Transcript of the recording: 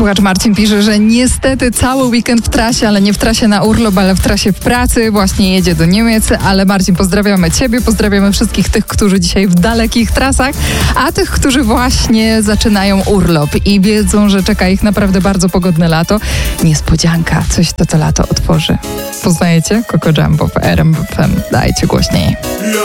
Słuchacz Marcin pisze, że niestety cały weekend w trasie, ale nie w trasie na urlop, ale w trasie w pracy. Właśnie jedzie do Niemiec, ale Marcin, pozdrawiamy Ciebie, pozdrawiamy wszystkich tych, którzy dzisiaj w dalekich trasach, a tych, którzy właśnie zaczynają urlop i wiedzą, że czeka ich naprawdę bardzo pogodne lato. Niespodzianka, coś to lato otworzy. Poznajecie? Coco Jumbo w RMF FM. Dajcie głośniej.